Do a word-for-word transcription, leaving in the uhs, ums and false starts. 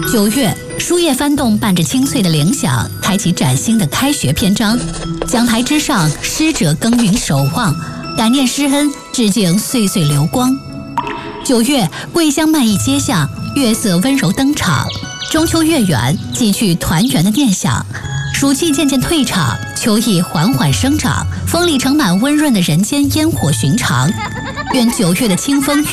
九月，书叶翻动，伴着清脆的铃响，开启崭新的开学篇章。讲台之上，师者耕耘守望，感念师恩，致敬岁岁流光。九月，桂香漫溢街巷，月色温柔登场。中秋月圆，寄去团圆的念想。暑气渐渐退场，秋意缓缓生长，风里盛满温润的人间烟火寻常。愿九月的清风与